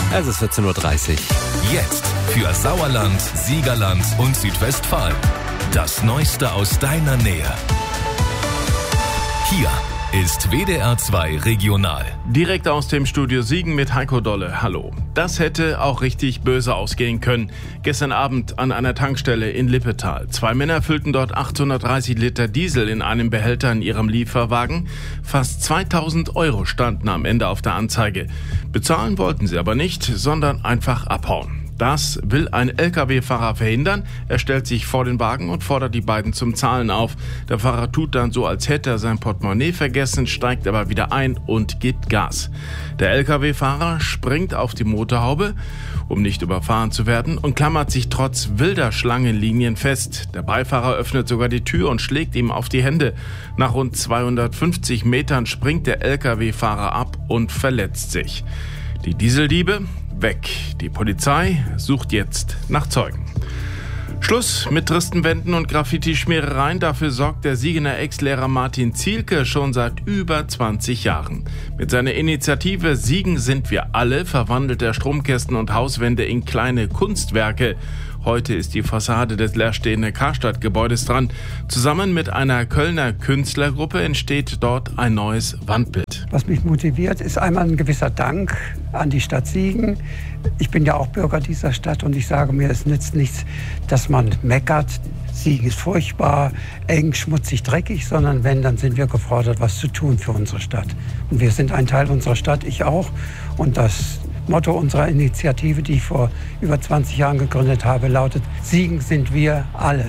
Es ist 14.30 Uhr. Jetzt für Sauerland, Siegerland und Südwestfalen. Das Neueste aus deiner Nähe. Hier ist WDR 2 Regional. Direkt aus dem Studio Siegen mit Heiko Dolle. Hallo. Das hätte auch richtig böse ausgehen können. Gestern Abend an einer Tankstelle in Lippetal. 2 Männer füllten dort 830 Liter Diesel in einem Behälter in ihrem Lieferwagen. Fast 2000 € standen am Ende auf der Anzeige. Bezahlen wollten sie aber nicht, sondern einfach abhauen. Das will ein Lkw-Fahrer verhindern. Er stellt sich vor den Wagen und fordert die beiden zum Zahlen auf. Der Fahrer tut dann so, als hätte er sein Portemonnaie vergessen, steigt aber wieder ein und gibt Gas. Der Lkw-Fahrer springt auf die Motorhaube, um nicht überfahren zu werden, und klammert sich trotz wilder Schlangenlinien fest. Der Beifahrer öffnet sogar die Tür und schlägt ihm auf die Hände. Nach rund 250 Metern springt der Lkw-Fahrer ab und verletzt sich. Die Dieseldiebe weg. Die Polizei sucht jetzt nach Zeugen. Schluss mit tristen Wänden und Graffiti-Schmierereien. Dafür sorgt der Siegener Ex-Lehrer Martin Zielke schon seit über 20 Jahren. Mit seiner Initiative Siegen sind wir alle verwandelt er Stromkästen und Hauswände in kleine Kunstwerke. Heute ist die Fassade des leerstehenden Karstadt-Gebäudes dran. Zusammen mit einer Kölner Künstlergruppe entsteht dort ein neues Wandbild. Was mich motiviert, ist einmal ein gewisser Dank an die Stadt Siegen. Ich bin ja auch Bürger dieser Stadt und ich sage mir, es nützt nichts, dass man meckert. Siegen ist furchtbar, eng, schmutzig, dreckig, sondern wenn, dann sind wir gefordert, was zu tun für unsere Stadt. Und wir sind ein Teil unserer Stadt, ich auch. Und das Motto unserer Initiative, die ich vor über 20 Jahren gegründet habe, lautet: Siegen sind wir alle.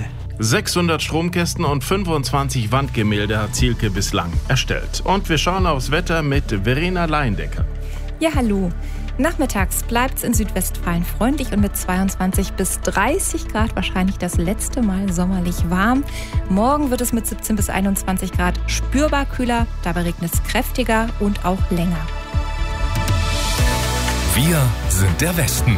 600 Stromkästen und 25 Wandgemälde hat Zielke bislang erstellt. Und wir schauen aufs Wetter mit Verena Leindecker. Ja, hallo. Nachmittags bleibt es in Südwestfalen freundlich und mit 22 bis 30 Grad wahrscheinlich das letzte Mal sommerlich warm. Morgen wird es mit 17 bis 21 Grad spürbar kühler, dabei regnet es kräftiger und auch länger. Wir sind der Westen.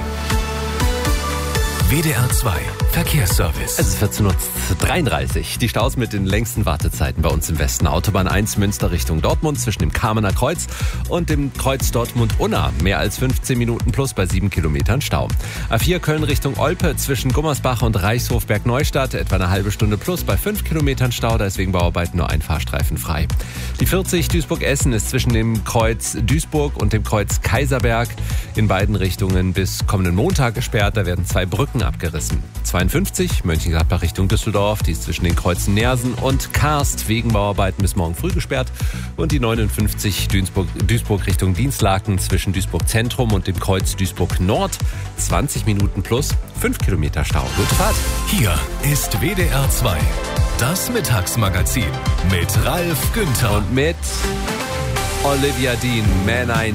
WDR 2 Verkehrsservice. Es ist 14.33 Uhr. Die Staus mit den längsten Wartezeiten bei uns im Westen. Autobahn 1 Münster Richtung Dortmund zwischen dem Kamener Kreuz und dem Kreuz Dortmund-Unna. Mehr als 15 Minuten plus bei 7 Kilometern Stau. A4 Köln Richtung Olpe zwischen Gummersbach und Reichshof-Bergneustadt. Etwa eine halbe Stunde plus bei 5 Kilometern Stau. Da ist wegen Bauarbeiten nur ein Fahrstreifen frei. Die 40 Duisburg-Essen ist zwischen dem Kreuz Duisburg und dem Kreuz Kaiserberg in beiden Richtungen bis kommenden Montag gesperrt. Da werden 2 Brücken abgerissen. 52 Mönchengladbach Richtung Düsseldorf, die ist zwischen den Kreuzen Neersen und Karst wegen Bauarbeiten bis morgen früh gesperrt. Und die 59 Duisburg Richtung Dienstlaken zwischen Duisburg Zentrum und dem Kreuz Duisburg Nord. 20 Minuten plus 5 Kilometer Stau. Gute Fahrt. Hier ist WDR 2, das Mittagsmagazin mit Ralf Günther Und mit Olivia Dean, Man I